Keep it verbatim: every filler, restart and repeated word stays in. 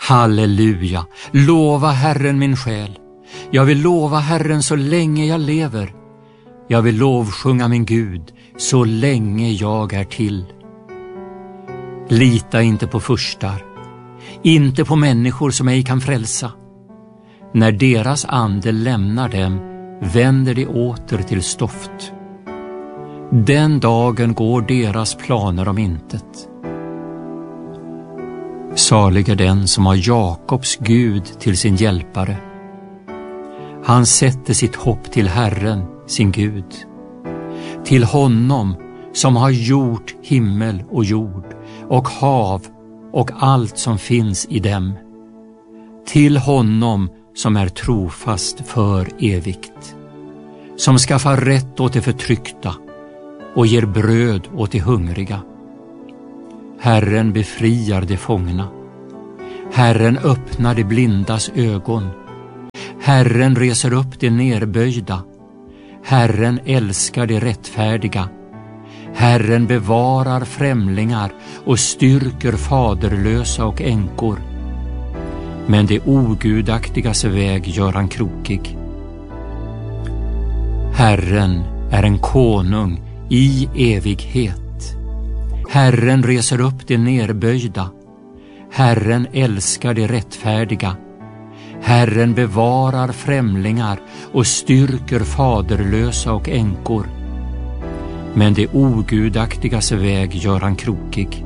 Halleluja, lova Herren min själ. Jag vill lova Herren så länge jag lever. Jag vill lovsjunga min Gud så länge jag är till. Lita inte på furstar, inte på människor som ej kan frälsa. När deras ande lämnar dem vänder de åter till stoft. Den dagen går deras planer om intet. Salig är den som har Jakobs Gud till sin hjälpare. Han sätter sitt hopp till Herren, sin Gud. Till honom som har gjort himmel och jord och hav och allt som finns i dem. Till honom som är trofast för evigt. Som skaffar rätt åt de förtryckta och ger bröd åt de hungriga. Herren befriar de fångna. Herren öppnar de blindas ögon. Herren reser upp de nerböjda. Herren älskar de rättfärdiga. Herren bevarar främlingar och styrker faderlösa och änkor. Men det ogudaktigas väg gör han krokig. Herren är en konung i evighet. Herren reser upp de nerböjda. Herren älskar de rättfärdiga. Herren bevarar främlingar och styrker faderlösa och änkor. Men det ogudaktigas väg gör han krokig.